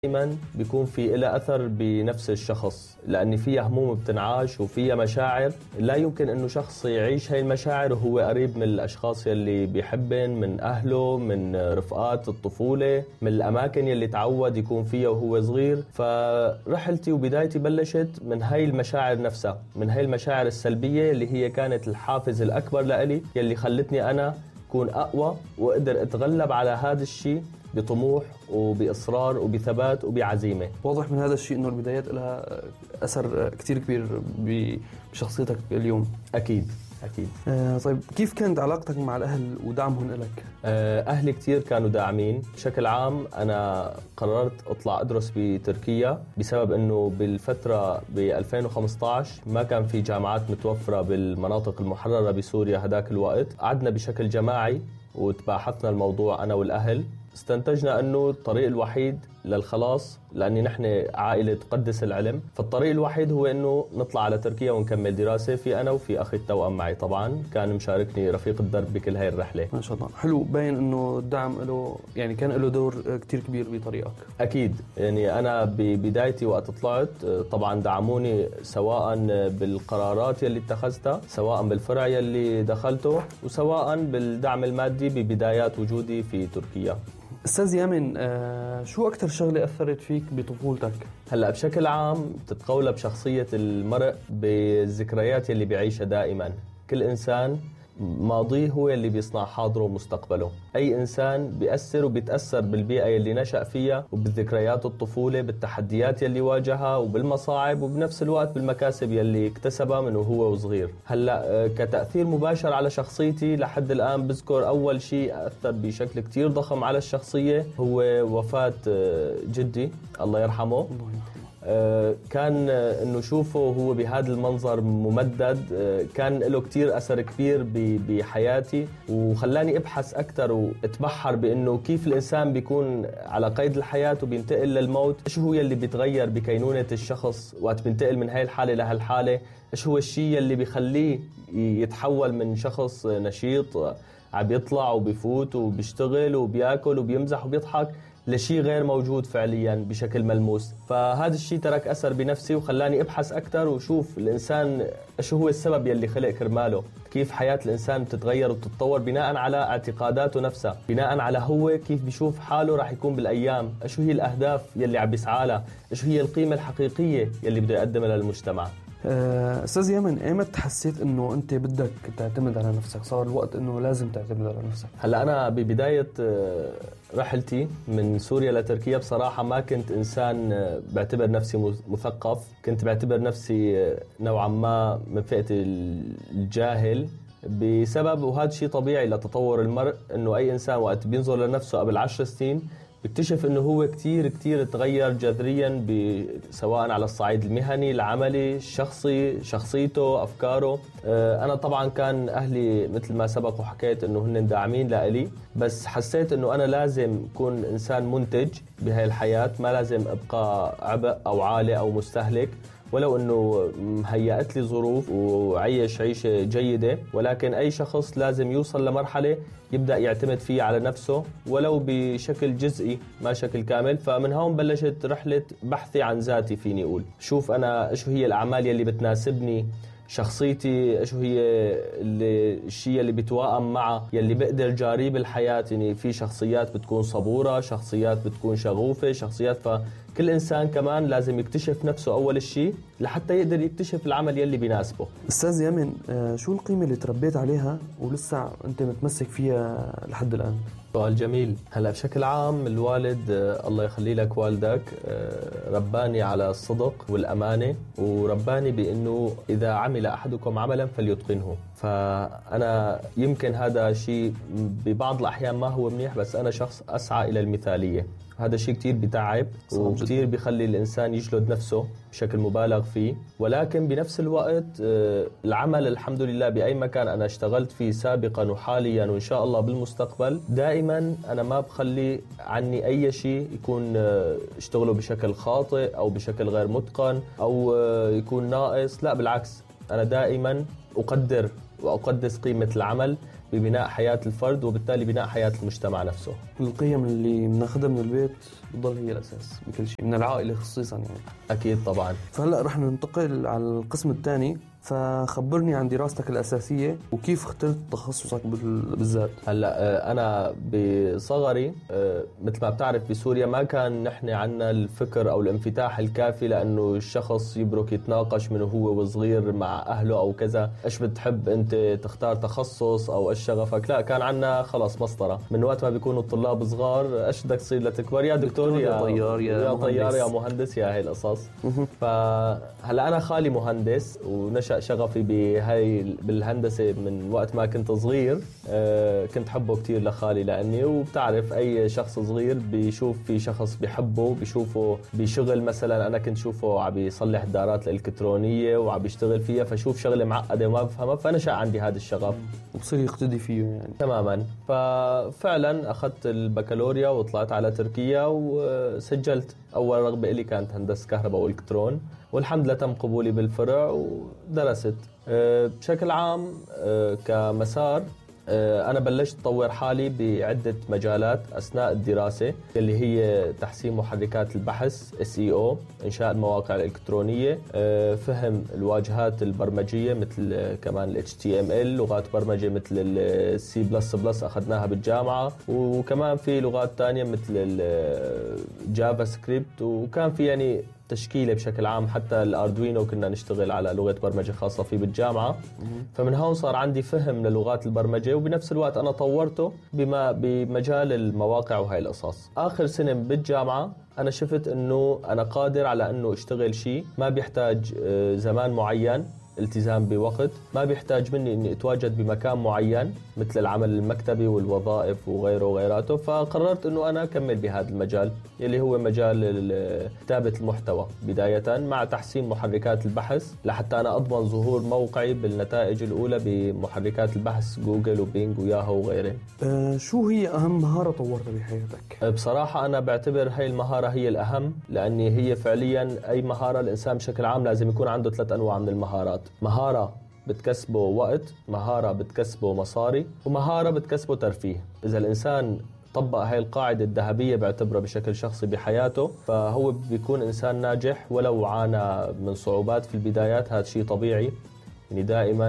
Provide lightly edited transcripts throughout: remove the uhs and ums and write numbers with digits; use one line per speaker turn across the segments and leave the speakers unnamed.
دائما بيكون في إلها أثر بنفس الشخص، لأن فيها هموم بتنعاش وفيها مشاعر لا يمكن أنه شخص يعيش هاي المشاعر وهو قريب من الأشخاص يلي بيحبن، من أهله، من رفقات الطفولة، من الأماكن يلي تعود يكون فيها وهو صغير. فرحلتي وبدايتي بلشت من هاي المشاعر نفسها، من هاي المشاعر السلبية اللي هي كانت الحافز الأكبر لإلي، يلي خلتني أنا أكون أقوى وأقدر أتغلب على هذا الشيء بطموح وبإصرار وبثبات وبعزيمة.
واضح من هذا الشيء أنه البدايات لها أثر كتير كبير بشخصيتك اليوم.
أكيد.
طيب كيف كانت علاقتك مع الأهل ودعمهم لك؟
أهلي كتير كانوا داعمين. بشكل عام أنا قررت أطلع أدرس بتركيا بسبب أنه بالفترة ب 2015 ما كان في جامعات متوفرة بالمناطق المحررة بسوريا هداك الوقت. قعدنا بشكل جماعي وتباحثنا الموضوع أنا والأهل، استنتجنا أنه الطريق الوحيد للخلاص، لأني نحن عائلة تقدس العلم، فالطريق الوحيد هو أنه نطلع على تركيا ونكمل دراسة. في أنا وفي أخي التوأم معي طبعا، كان مشاركني رفيق الدرب بكل هاي الرحلة.
ما شاء الله، حلو. باين أنه الدعم له يعني كان له دور كتير كبير بطريقك.
أكيد، يعني أنا ببدايتي وقت طلعت طبعا دعموني سواء بالقرارات يلي اتخذتها، سواء بالفرع يلي دخلته، وسواء بالدعم المادي ببدايات وجودي في تركيا.
أستاذ يامن، شو أكتر شغلة أثرت فيك بطفولتك؟
هلأ بشكل عام تتقولب شخصية المرء بالذكريات يلي بيعيشها دائما. كل إنسان ماضيه هو اللي بيصنع حاضره ومستقبله. أي إنسان بيأثر وبيتأثر بالبيئة يلي نشأ فيها وبالذكريات الطفولة، بالتحديات يلي واجهها وبالمصاعب، وبنفس الوقت بالمكاسب يلي اكتسبها من وهو صغير. هلأ كتأثير مباشر على شخصيتي لحد الآن بذكر أول شيء أثر بشكل كتير ضخم على الشخصية هو وفاة جدي الله يرحمه. كان انه شوفه هو بهذا المنظر ممدد كان له كتير اثر كبير بحياتي، وخلاني ابحث اكثر واتبحر بانه كيف الانسان بيكون على قيد الحياه وبينتقل للموت. ايش هو اللي بيتغير بكينونه الشخص وقت بينتقل من هاي الحاله لهالحاله؟ ايش هو الشيء اللي بيخليه يتحول من شخص نشيط عم يطلع وبيفوت وبيشتغل وبياكل وبيمزح وبيضحك لشيء غير موجود فعليا بشكل ملموس؟ فهذا الشيء ترك أثر بنفسي وخلاني أبحث أكثر وشوف الإنسان إيش هو السبب يلي خلق كرماله، كيف حياة الإنسان بتتغير وبتتطور بناء على اعتقاداته نفسها، بناء على هو كيف بيشوف حاله راح يكون بالأيام، إيش هي الأهداف يلي عم بيسعى لها، إيش هي القيمة الحقيقية يلي بده يقدمها للمجتمع.
أستاذ يامن، ايمت حسيت انه انت بدك تعتمد على نفسك؟ صار الوقت انه لازم تعتمد على نفسك؟
هلا انا ببداية رحلتي من سوريا لتركيا بصراحة ما كنت انسان بعتبر نفسي مثقف، كنت بعتبر نفسي نوعا ما من فئة الجاهل، بسبب وهذا شيء طبيعي لتطور المرء، انه اي انسان وقت بينظر لنفسه قبل 10 سنين بيكتشف انه هو كتير تغير جذريا سواء على الصعيد المهني، العملي، الشخصي، شخصيته، افكاره. انا طبعا كان اهلي مثل ما سبق وحكيت انه هن داعمين لإلي، بس حسيت انه انا لازم اكون انسان منتج بهاي الحياة، ما لازم ابقى عبء او عالة او مستهلك، ولو انه هيأت لي ظروف وعيش عيشة جيدة، ولكن اي شخص لازم يوصل لمرحلة يبدأ يعتمد فيه على نفسه ولو بشكل جزئي ما شكل كامل. فمن هون بلشت رحلة بحثي عن ذاتي، فيني اقول شوف انا ايش هي الاعمال يلي بتناسبني، شخصيتي ايش هي الشيء اللي بتوائم معه، يلي بقدر جاريه بالحياة. يعني في شخصيات بتكون صبورة، شخصيات بتكون شغوفة، شخصيات، فكل إنسان كمان لازم يكتشف نفسه أول شيء لحتى يقدر يكتشف العمل يلي بيناسبه.
أستاذ يامن، شو القيمة اللي تربيت عليها ولسه أنت متمسك فيها لحد الآن؟
سؤال جميل. هلا بشكل عام الوالد الله يخلي لك والدك رباني على الصدق والأمانة، ورباني بأنه إذا عمل أحدكم عملا فليتقنه. فأنا يمكن هذا شيء ببعض الأحيان ما هو منيح، بس أنا شخص أسعى إلى المثالية. هذا شيء كتير بتعب وكتير بيخلي الإنسان يجلد نفسه بشكل مبالغ فيه، ولكن بنفس الوقت العمل الحمد لله بأي مكان أنا اشتغلت فيه سابقا وحاليا وإن شاء الله بالمستقبل، دائما أنا ما بخلي عني أي شيء يكون اشتغله بشكل خاطئ أو بشكل غير متقن أو يكون ناقص. لا بالعكس، أنا دائما أقدر وأقدس قيمة العمل ببناء حياة الفرد وبالتالي بناء حياة المجتمع نفسه.
القيم اللي بناخذها من البيت بتضل هي الأساس بكل شيء، من العائلة خصيصا يعني.
أكيد طبعا.
فهلأ رح ننتقل على القسم الثاني، فخبرني عن دراستك الأساسية وكيف اخترت تخصصك بالذات.
هلا أنا بصغري مثل ما بتعرف بسوريا ما كان نحن عنا الفكر أو الانفتاح الكافي لأنه الشخص يبرك يتناقش من هو وصغير مع أهله أو كذا، إيش بتحب أنت تختار تخصص أو إيش شغفك. لا، كان عنا خلاص مسطرة من وقت ما بيكونوا الطلاب صغار، إيش بدك تصير لتكبر؟ يا دكتور يا
طيار
يا طيار يا مهندس يا هاي القصص. فهلا أنا خالي مهندس ونشأ شغفي بالهندسة من وقت ما كنت صغير. كنت حبه كتير لخالي لأني، وبتعرف أي شخص صغير بيشوف في شخص بيحبه بيشوفه بشغل. مثلا أنا كنت شوفه عم يصلح الدارات الإلكترونية وعم يشتغل فيها، فشوف شغلة معقدة وما بفهمها، فنشأ عندي هذا الشغف
وبصير يقتدي فيه يعني.
تماما. ففعلا أخذت البكالوريا وطلعت على تركيا وسجلت. أول رغبة لي كانت هندسة كهرباء وإلكترون، والحمد لله تم قبولي بالفرع ودرست. بشكل عام كمسار أنا بلشت أطور حالي بعدة مجالات أثناء الدراسة، اللي هي تحسين محركات البحث SEO، إنشاء المواقع الإلكترونية، فهم الواجهات البرمجية مثل كمان HTML، لغات برمجة مثل C++ أخذناها بالجامعة، وكمان في لغات تانية مثل الجافا سكريبت، وكان في يعني تشكيلة بشكل عام. حتى الأردوينو كنا نشتغل على لغة برمجة خاصة فيه بالجامعة. فمن هون صار عندي فهم للغات البرمجة، وبنفس الوقت أنا طورته بمجال المواقع وهاي القصص. آخر سنة بالجامعة أنا شفت أنه أنا قادر على أنه أشتغل شيء ما بيحتاج زمان معين، التزام بوقت، ما بيحتاج مني اني اتواجد بمكان معين مثل العمل المكتبي والوظائف وغيره وغيراته. فقررت انه انا اكمل بهذا المجال اللي هو مجال كتابة المحتوى بداية، مع تحسين محركات البحث لحتى انا اضمن ظهور موقعي بالنتائج الاولى بمحركات البحث جوجل وبينج وياهو وغيره.
شو هي اهم مهارة طورتها بحياتك؟
بصراحة انا بعتبر هاي المهارة هي الاهم، لاني هي فعليا اي مهارة الانسان بشكل عام لازم يكون عنده 3 أنواع من المهارات. مهارة بتكسبه وقت، مهارة بتكسبه مصاري، ومهارة بتكسبه ترفيه. إذا الإنسان طبق هاي القاعدة الذهبية بعتبره بشكل شخصي بحياته، فهو بيكون إنسان ناجح ولو عانى من صعوبات في البدايات. هذا شيء طبيعي يعني، دائما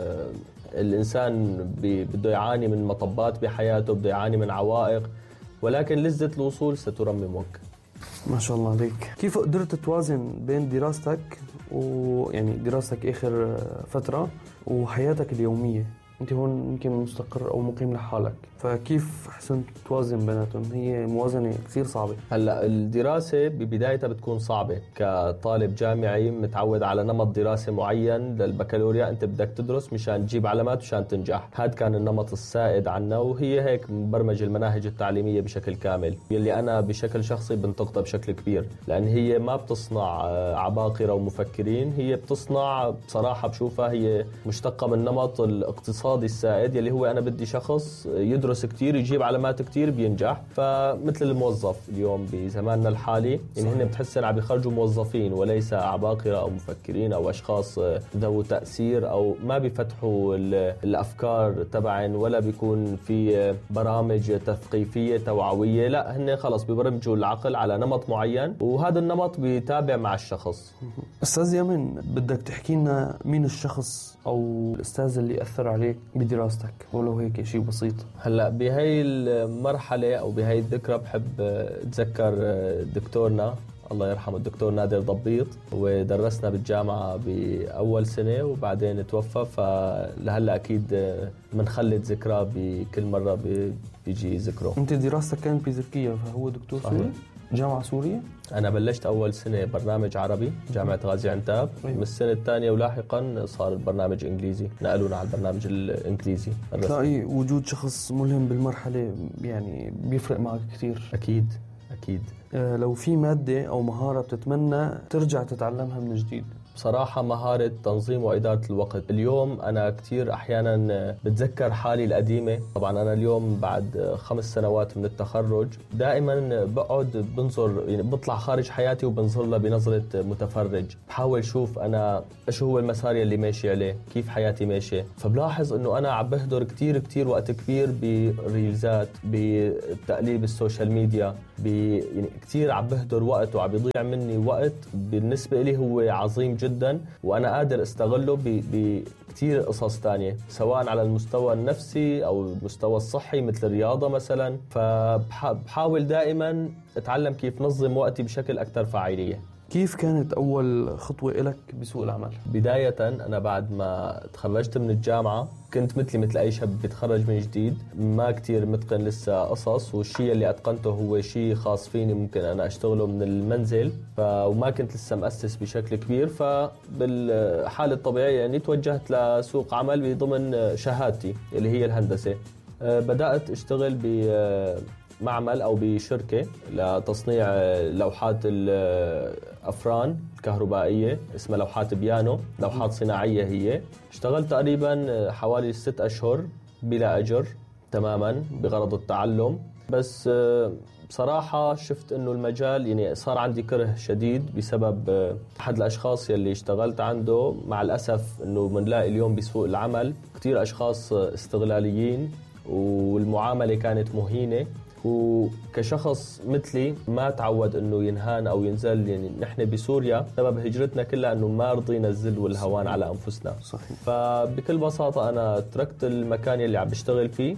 الإنسان بده يعاني من مطبات بحياته، بده يعاني من عوائق، ولكن لذة الوصول سترممك.
ما شاء الله عليك. كيف قدرت توازن بين دراستك ويعني دراستك آخر فترة وحياتك اليومية؟ أنت هون يمكن مستقر أو مقيم لحالك، فكيف حسنت توازن بيناتهم؟ هي موازنة كثير صعبة.
هلا الدراسة ببدايتها بتكون صعبة. كطالب جامعي متعود على نمط دراسة معين للبكالوريا، أنت بدك تدرس مشان تجيب علامات وشان تنجح. هذا كان النمط السائد عنا، وهي هيك مبرمج المناهج التعليمية بشكل كامل، يلي أنا بشكل شخصي بنتقدها بشكل كبير، لأن هي ما بتصنع عباقرة ومفكرين، هي بتصنع بصراحة بشوفها هي مشتقة من نمط الاقتصادي السائد، يلي هو أنا بدي شخص يدرس كتير يجيب علامات كتير بينجح. فمثل الموظف اليوم بزماننا الحالي، يعني هن بتحسن عم يخرجوا موظفين وليس عباقرة أو مفكرين أو أشخاص ذو تأثير، أو ما بيفتحوا الأفكار تبعن، ولا بيكون في برامج تثقيفية توعوية. لا، هن خلص بيبرمجوا العقل على نمط معين، وهذا النمط بيتابع مع الشخص.
أستاذ يمن، بدك تحكي لنا مين الشخص أو الأستاذ اللي أثر عليك بدراستك، ولو هيك شيء بسيط؟
هلا بهاي المرحلة أو بهاي الذكرى بحب أتذكر دكتورنا الله يرحمه، الدكتور نادر ضبيط، ودرسنا بالجامعة بأول سنة وبعدين توفى. فلهلا أكيد منخلد ذكرى بكل مرة بيجي ذكره.
أنت دراستك كانت بتركيا، فهو دكتور سوري؟ جامعة سورية؟
أنا بلشت أول سنة برنامج عربي جامعة غازي عنتاب. من السنة الثانية ولاحقا صار البرنامج إنجليزي، نقلونا على البرنامج الإنجليزي.
تلاقي وجود شخص ملهم بالمرحلة يعني بيفرق معك كثير.
أكيد أكيد.
لو في مادة أو مهارة بتتمنى ترجع تتعلمها من جديد،
بصراحة مهارة تنظيم وإدارة الوقت. اليوم أنا كتير أحيانا بتذكر حالي القديمة. طبعا أنا اليوم بعد 5 سنوات من التخرج دائما بقعد بنظر، يعني بطلع خارج حياتي وبنظر لها بنظرة متفرج، بحاول شوف أنا إيش هو المسار اللي ماشي عليه، كيف حياتي ماشية. فبلاحظ إنه أنا عم بهدر كتير وقت كبير بريلزات، بتقليب السوشيال ميديا، يعني كتير عم بهدر وقت وعم بيضيع مني وقت بالنسبة لي هو عظيم جدا، وأنا قادر استغله بكتير قصص تانية، سواء على المستوى النفسي أو المستوى الصحي مثل الرياضة مثلا. فبحاول دائما أتعلم كيف نظم وقتي بشكل أكثر فاعلية.
كيف كانت أول خطوة لك بسوق العمل؟
بداية أنا بعد ما تخرجت من الجامعة كنت مثل أي شاب بيتخرج من جديد، ما كتير متقن لسه قصص، والشيء اللي أتقنته هو شيء خاص فيني ممكن أنا أشتغله من المنزل، وما كنت لسه مؤسس بشكل كبير. فبالحالة الطبيعية يعني توجهت لسوق عمل بضمن شهادتي اللي هي الهندسة. بدأت أشتغل معمل أو بشركة لتصنيع لوحات الأفران الكهربائية، اسمها لوحات بيانو، لوحات صناعية هي. اشتغلت تقريبا حوالي 6 أشهر بلا أجر تماما بغرض التعلم. بس بصراحة شفت إنه المجال يعني صار عندي كره شديد بسبب أحد الأشخاص يلي اشتغلت عنده. مع الأسف إنه بنلاقي اليوم بسوق العمل كتير أشخاص استغلاليين، والمعاملة كانت مهينة، وكشخص مثلي ما تعود انه ينهان او ينزل. يعني نحن بسوريا سبب هجرتنا كلها انه ما رضينا الذل والهوان على انفسنا.
صحيح.
فبكل بساطة انا تركت المكان اللي عم بشتغل فيه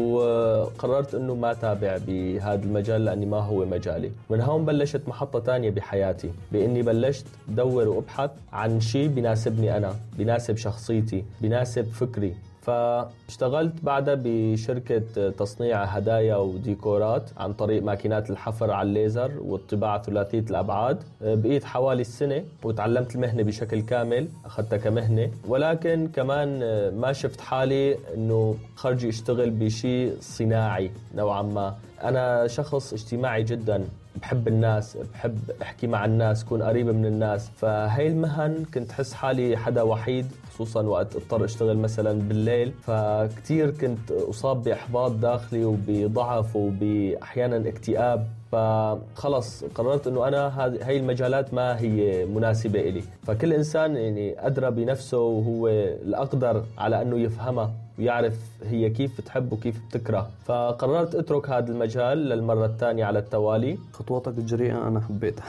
وقررت انه ما تابع بهذا المجال لاني ما هو مجالي. من هون بلشت محطة تانية بحياتي، باني بلشت ادور وابحث عن شيء بيناسبني انا، بيناسب شخصيتي، بيناسب فكري. فاشتغلت بعدها بشركة تصنيع هدايا وديكورات عن طريق ماكينات الحفر على الليزر والطباعة ثلاثية الأبعاد. بقيت حوالي السنة وتعلمت المهنة بشكل كامل، أخذتها كمهنة، ولكن كمان ما شفت حالي أنه خرجي اشتغل بشيء صناعي نوعا ما. أنا شخص اجتماعي جدا، بحب الناس، بحب احكي مع الناس، كون قريب من الناس. فهي المهن كنت حس حالي حدا وحيد، خصوصا وقت اضطر اشتغل مثلا بالليل. فكتير كنت اصاب باحباط داخلي وبضعف وباحيانا اكتئاب. فخلص قررت انه انا هاي المجالات ما هي مناسبة إلي. فكل انسان يعني ادرى بنفسه وهو الاقدر على انه يفهمها ويعرف هي كيف بتحب وكيف بتكره. فقررت اترك هذا المجال للمرة الثانية على التوالي.
خطواتك الجريئة انا حبيتها.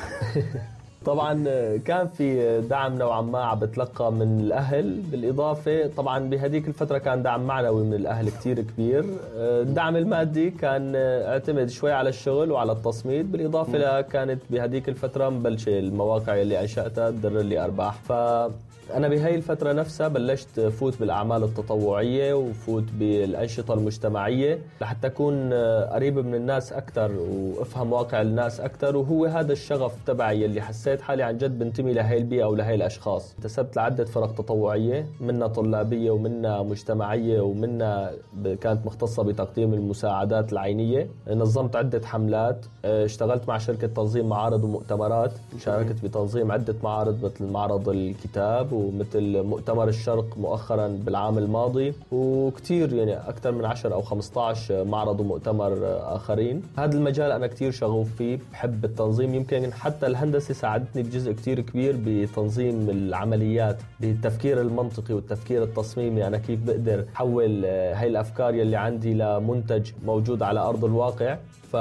طبعا كان في دعم نوعا ما عم بتلقى من الأهل، بالإضافة طبعا بهديك الفترة كان دعم معنوي من الأهل كتير كبير. الدعم المادي كان اعتمد شوي على الشغل وعلى التصميد، بالإضافة كانت بهديك الفترة مبلشة المواقع اللي أنشأتها تدر لي أرباح. أنا بهاي الفترة نفسها بلشت فوت بالأعمال التطوعية وفوت بالأنشطة المجتمعية لحتى أكون قريب من الناس أكتر وأفهم واقع الناس أكتر. وهو هذا الشغف تبعي اللي حسيت حالي عن جد بنتمي لهاي البيئة ولهاي الأشخاص. انتسبت لعدة فرق تطوعية، منها طلابية ومنها مجتمعية ومنها كانت مختصة بتقديم المساعدات العينية. نظمت عدة حملات، اشتغلت مع شركة تنظيم معارض ومؤتمرات، شاركت بتنظيم عدة معارض مثل معرض الكتاب ومثل مؤتمر الشرق مؤخرا بالعام الماضي، وكتير يعني أكثر من 10 أو 15 معرض ومؤتمر آخرين. هذا المجال أنا كتير شغوف فيه، بحب التنظيم. يمكن حتى الهندسة ساعدتني بجزء كتير كبير بتنظيم العمليات، بالتفكير المنطقي والتفكير التصميمي. أنا كيف بقدر أحول هاي الأفكار يلي عندي لمنتج موجود على أرض الواقع.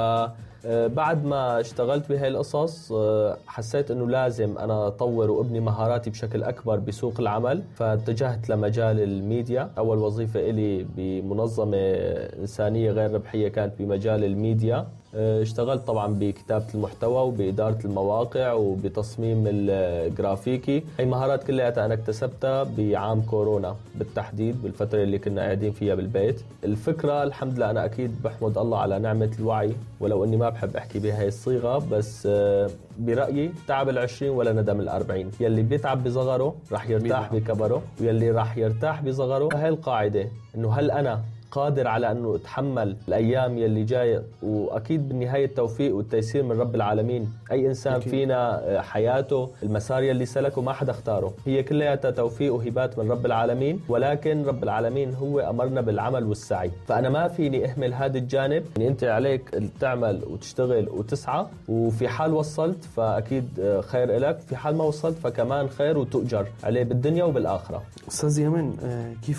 بعد ما اشتغلت بهاي القصص حسيت انه لازم انا اطور وابني مهاراتي بشكل اكبر بسوق العمل، فاتجهت لمجال الميديا. اول وظيفة الي بمنظمة انسانية غير ربحية كانت بمجال الميديا. اشتغلت طبعا بكتابة المحتوى وبإدارة المواقع وبتصميم الجرافيكي. هي مهارات كلها أنا اكتسبتها بعام كورونا بالتحديد، بالفترة اللي كنا قاعدين فيها بالبيت. الفكرة الحمد لله أنا أكيد بحمد الله على نعمة الوعي، ولو أني ما بحب أحكي بهاي الصيغة، بس برأيي تعب 20 ولا ندم 40. يلي بيتعب بصغره رح يرتاح بكبره، ويلي رح يرتاح بصغره. هاي القاعدة، إنه هل أنا قادر على أنه يتحمل الأيام يلي جاية. وأكيد بالنهاية التوفيق والتيسير من رب العالمين. أي إنسان
أكيد.
فينا حياته المسار يلي سلكه ما حدا اختاره، هي كلها توفيق وهبات من رب العالمين، ولكن رب العالمين هو أمرنا بالعمل والسعي. فأنا ما فيني أهمل هذا الجانب. يعني أنت عليك تعمل وتشتغل وتسعى، وفي حال وصلت فأكيد خير إلك، في حال ما وصلت فكمان خير وتؤجر عليه بالدنيا وبالآخرة.
أستاذ يمن، كيف